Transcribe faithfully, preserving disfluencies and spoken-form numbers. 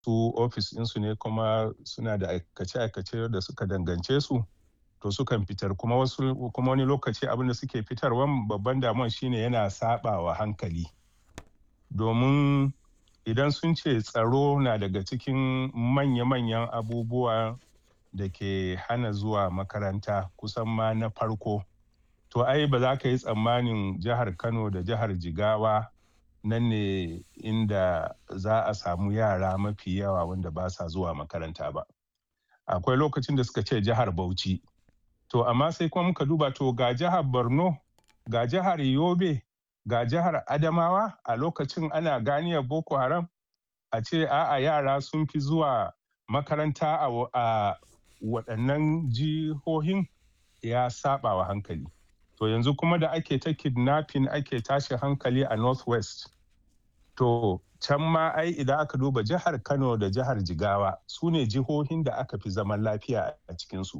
su ofis ɗinsu ne kuma suna da aikace-aikace da suka dangance su, to sukan fitar. Kuma wasu kuma wani lokaci abin da suke fitarwan babban damuwan shine yana saɓawa hankali. Domin idan sun ce tsaro na daga cikin manya-manyan abubuwa da ke hana zuwa makaranta kusan ma na farko, to ai ba za ka yi tsammanin jihar Kano da jihar Jigawa nan ne inda za a samu yara mafi yawa wanda ba sa zuwa makaranta ba. Akwai lokacin da suka ce jihar Bauchi. To amma sai kuma muka duba to ga jihar Borno, ga jihar Yobe, ga jihar Adamawa a lokacin ana ganiyar Boko Haram, a ce a'a yara sun fi zuwa makaranta a waɗannan jihohin, ya saɓa wa hankali. To yanzu kuma da ake ta kidnapping ake tashin hankali a North West. To can ma ai idan aka duba jihar Kano da jihar Jigawa su ne jihohin da aka fi zaman lafiya a cikinsu.